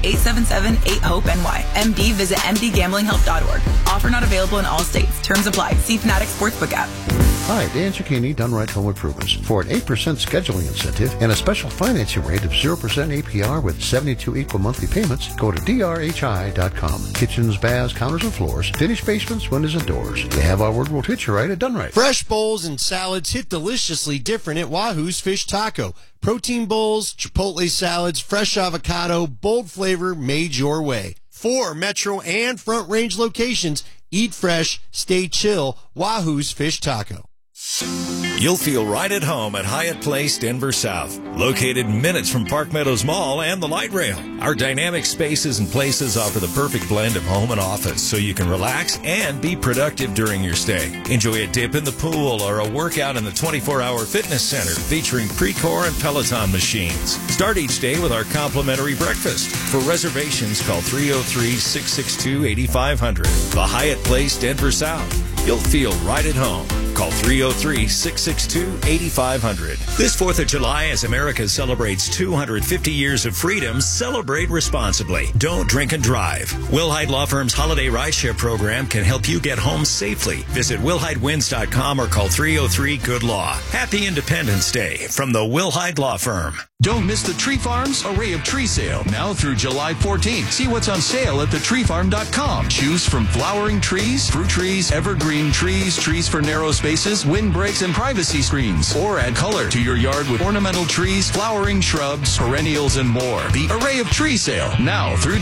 877-8-HOPE-NY. MD, visit mdgamblinghelp.org. Offer not available in all states. Terms apply. See Fanatic Sportsbook app. Hi, Dan Zucchini, Done Right Home Improvements. For an 8% scheduling incentive and a special financing rate of 0% APR with 72 equal monthly payments, go to drhi.com. Kitchens, baths, counters, and floors, finished basements, windows, and doors. They have our word will treat you right at Done Right. Fresh bowls and salads hit deliciously different at Wahoo's Fish Taco. Protein bowls, chipotle salads, fresh avocado, bold flavor made your way. 4 Metro and Front Range locations. Eat fresh, stay chill. Wahoo's Fish Taco. You'll feel right at home at Hyatt Place, Denver South. Located minutes from Park Meadows Mall and the light rail. Our dynamic spaces and places offer the perfect blend of home and office so you can relax and be productive during your stay. Enjoy a dip in the pool or a workout in the 24-hour fitness center featuring Precor and Peloton machines. Start each day with our complimentary breakfast. For reservations, call 303-662-8500. The Hyatt Place, Denver South. You'll feel right at home. Call 303-662-8500. This 4th of July, as America celebrates 250 years of freedom, celebrate responsibly. Don't drink and drive. Wilhite Law Firm's holiday rideshare program can help you get home safely. Visit wilhitewins.com or call 303-GOOD-LAW. Happy Independence Day from the Wilhite Law Firm. Don't miss the Tree Farm's Array of Tree Sale, now through July 14th. See what's on sale at thetreefarm.com. Choose from flowering trees, fruit trees, evergreen trees, trees for narrow spaces, windbreaks, and privacy screens. Or add color to your yard with ornamental trees, flowering shrubs, perennials, and more. The Array of Tree Sale, now through